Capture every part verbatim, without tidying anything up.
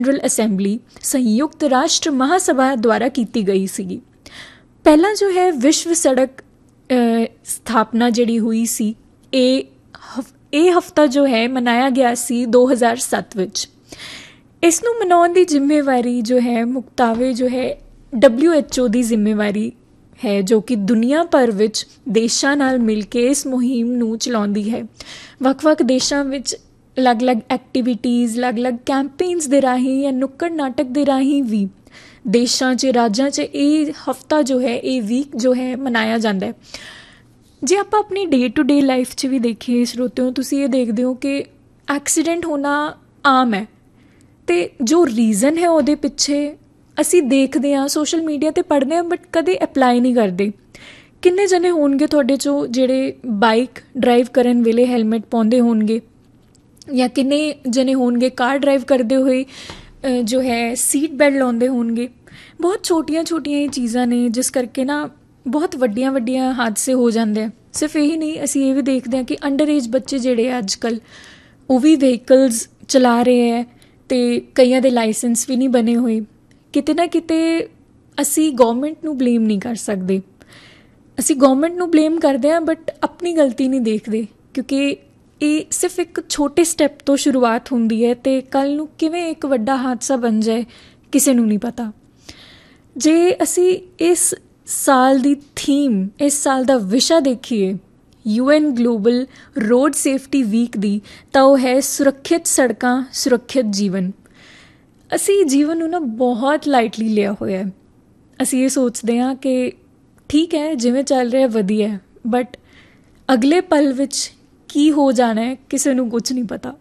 General assembly ਸੰਯੁਕਤ ਰਾਸ਼ਟਰ ਮਹਾਸਭਾ ਦੁਆਰਾ ਕੀਤੀ ਗਈ ਸੀਗੀ। ਪਹਿਲਾਂ ਜੋ ਹੈ ਵਿਸ਼ਵ ਸੜਕ ਸਥਾਪਨਾ ਜਿਹੜੀ ਹੋਈ ਸੀ, ਇਹ ਹਫ ਇਹ ਹਫਤਾ ਜੋ ਹੈ ਮਨਾਇਆ ਗਿਆ ਸੀ ਦੋ ਹਜ਼ਾਰ ਸੱਤ ਵਿੱਚ। ਇਸ ਨੂੰ ਮਨਾਉਣ ਦੀ ਜ਼ਿੰਮੇਵਾਰੀ ਜੋ ਹੈ ਮੁਕਤਾਵੇ ਜੋ ਹੈ ਡਬਲਿਊ ਐਚ ਓ ਦੀ ਜ਼ਿੰਮੇਵਾਰੀ ਹੈ, ਜੋ ਕਿ ਦੁਨੀਆ ਭਰ ਵਿੱਚ ਦੇਸ਼ਾਂ ਨਾਲ ਮਿਲ ਕੇ ਇਸ ਮੁਹਿੰਮ ਨੂੰ ਚਲਾਉਂਦੀ ਹੈ। ਵੱਖ ਵੱਖ ਦੇਸ਼ਾਂ ਵਿੱਚ ਅਲੱਗ-ਅਲੱਗ ਐਕਟੀਵਿਟੀਜ਼, ਅਲੱਗ-ਅਲੱਗ ਕੈਂਪੇਨਸ ਦੇ ਰਾਹੀਂ ਜਾਂ ਨੁੱਕੜ ਨਾਟਕ ਦੇ ਰਾਹੀਂ ਵੀ ਦੇਸ਼ਾਂ 'ਚ ਰਾਜਾਂ 'ਚ ਇਹ ਹਫਤਾ ਜੋ ਹੈ, ਇਹ ਵੀਕ ਜੋ ਹੈ ਮਨਾਇਆ ਜਾਂਦਾ ਹੈ। ਜੇ ਆਪਾਂ ਆਪਣੀ ਡੇ ਟੂ ਡੇ ਲਾਈਫ 'ਚ ਵੀ ਦੇਖੀਏ ਸਰੋਤਿਓ, ਤੁਸੀਂ ਇਹ ਦੇਖਦੇ ਹੋ ਕਿ ਐਕਸੀਡੈਂਟ ਹੋਣਾ ਆਮ ਹੈ, ਅਤੇ ਜੋ ਰੀਜ਼ਨ ਹੈ ਉਹਦੇ ਪਿੱਛੇ ਅਸੀਂ ਦੇਖਦੇ ਹਾਂ, ਸੋਸ਼ਲ ਮੀਡੀਆ 'ਤੇ ਪੜ੍ਹਦੇ ਹਾਂ, ਬਟ ਕਦੇ ਅਪਲਾਈ ਨਹੀਂ ਕਰਦੇ। ਕਿੰਨੇ ਜਣੇ ਹੋਣਗੇ ਤੁਹਾਡੇ 'ਚੋਂ ਜਿਹੜੇ ਬਾਈਕ ਡਰਾਈਵ ਕਰਨ ਵੇਲੇ ਹੈਲਮਟ ਪਾਉਂਦੇ ਹੋਣਗੇ, ਜਾਂ ਕਿੰਨੇ ਜਣੇ ਹੋਣਗੇ ਕਾਰ ਡਰਾਈਵ ਕਰਦੇ ਹੋਏ ਜੋ ਹੈ ਸੀਟ ਬੈਲਟ ਲਾਉਂਦੇ ਹੋਣਗੇ। ਬਹੁਤ ਛੋਟੀਆਂ ਛੋਟੀਆਂ ਇਹ ਚੀਜ਼ਾਂ ਨੇ ਜਿਸ ਕਰਕੇ ਨਾ ਬਹੁਤ ਵੱਡੀਆਂ ਵੱਡੀਆਂ ਹਾਦਸੇ ਹੋ ਜਾਂਦੇ ਆ। ਸਿਰਫ ਇਹੀ ਨਹੀਂ, ਅਸੀਂ ਇਹ ਵੀ ਦੇਖਦੇ ਹਾਂ ਕਿ ਅੰਡਰ ਏਜ ਬੱਚੇ ਜਿਹੜੇ ਆ ਅੱਜ ਕੱਲ੍ਹ ਉਹ ਵੀ ਵਹੀਕਲਸ ਚਲਾ ਰਹੇ ਹੈ, ਅਤੇ ਕਈਆਂ ਦੇ ਲਾਇਸੈਂਸ ਵੀ ਨਹੀਂ ਬਣੇ ਹੋਏ। ਕਿਤੇ ਨਾ ਕਿਤੇ ਅਸੀਂ ਗੌਰਮੈਂਟ ਨੂੰ ਬਲੇਮ ਨਹੀਂ ਕਰ ਸਕਦੇ। ਅਸੀਂ ਗੌਰਮੈਂਟ ਨੂੰ ਬਲੇਮ ਕਰਦੇ ਹਾਂ, ਬਟ ਆਪਣੀ ਗਲਤੀ ਨਹੀਂ ਦੇਖਦੇ, ਕਿਉਂਕਿ ਇਹ ਸਿਰਫ ਇੱਕ ਛੋਟੇ ਸਟੈਪ ਤੋਂ ਸ਼ੁਰੂਆਤ ਹੁੰਦੀ ਹੈ, ਅਤੇ ਕੱਲ੍ਹ ਨੂੰ ਕਿਵੇਂ ਇੱਕ ਵੱਡਾ ਹਾਦਸਾ ਬਣ ਜਾਏ ਕਿਸੇ ਨੂੰ ਨਹੀਂ ਪਤਾ। ਜੇ ਅਸੀਂ ਇਸ ਸਾਲ ਦੀ ਥੀਮ, ਇਸ ਸਾਲ ਦਾ ਵਿਸ਼ਾ ਦੇਖੀਏ U N global road safety week ਦੀ, ਤਾਂ ਉਹ ਹੈ ਸੁਰੱਖਿਅਤ ਸੜਕਾਂ ਸੁਰੱਖਿਅਤ ਜੀਵਨ। ਅਸੀਂ ਜੀਵਨ ਨੂੰ ਨਾ ਬਹੁਤ ਲਾਈਟਲੀ ਲਿਆ ਹੋਇਆ। ਅਸੀਂ ਇਹ ਸੋਚਦੇ ਹਾਂ ਕਿ ਠੀਕ ਹੈ ਜਿਵੇਂ ਚੱਲ ਰਿਹਾ ਵਧੀਆ, ਬਟ ਅਗਲੇ ਪਲ ਵਿੱਚ ਕੀ ਹੋ ਜਾਣਾ ਹੈ ਕਿਸੇ ਨੂੰ ਕੁਝ ਨਹੀਂ ਪਤਾ।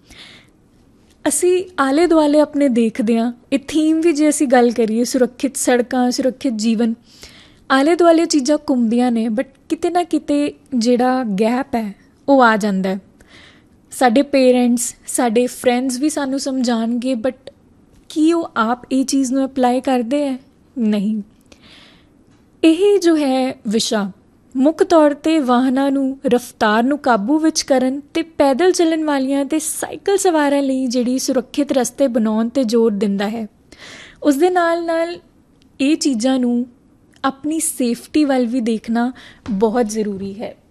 ਅਸੀਂ ਆਲੇ ਦੁਆਲੇ ਆਪਣੇ ਦੇਖਦੇ ਹਾਂ। ਇਹ ਥੀਮ ਵੀ ਜੇ ਅਸੀਂ ਗੱਲ ਕਰੀਏ ਸੁਰੱਖਿਅਤ ਸੜਕਾਂ ਸੁਰੱਖਿਅਤ ਜੀਵਨ, ਆਲੇ ਦੁਆਲੇ ਚੀਜ਼ਾਂ ਘੁੰਮਦੀਆਂ ਨੇ, ਬਟ ਕਿਤੇ ਨਾ ਕਿਤੇ ਜਿਹੜਾ ਗੈਪ ਹੈ ਉਹ ਆ ਜਾਂਦਾ। ਸਾਡੇ ਪੇਰੈਂਟਸ, ਸਾਡੇ ਫਰੈਂਡਸ ਵੀ ਸਾਨੂੰ ਸਮਝਾਉਣਗੇ, ਬਟ ਕੀ ਉਹ ਆਪ ਇਹ ਚੀਜ਼ ਨੂੰ ਅਪਲਾਈ ਕਰਦੇ ਹੈ? ਨਹੀਂ। ਇਹ ਜੋ ਹੈ ਵਿਸ਼ਾ ਮੁੱਖ ਤੌਰ 'ਤੇ ਵਾਹਨਾਂ ਨੂੰ ਰਫਤਾਰ ਨੂੰ ਕਾਬੂ ਵਿੱਚ ਕਰਨ ਅਤੇ ਪੈਦਲ ਚੱਲਣ ਵਾਲੀਆਂ ਅਤੇ ਸਾਈਕਲ ਸਵਾਰਾਂ ਲਈ ਜਿਹੜੀ ਸੁਰੱਖਿਅਤ ਰਸਤੇ ਬਣਾਉਣ 'ਤੇ ਜ਼ੋਰ ਦਿੰਦਾ ਹੈ। ਉਸ ਦੇ ਨਾਲ ਨਾਲ ਇਹ ਚੀਜ਼ਾਂ ਨੂੰ ਆਪਣੀ ਸੇਫਟੀ ਵੱਲ ਵੀ ਦੇਖਣਾ ਬਹੁਤ ਜ਼ਰੂਰੀ ਹੈ।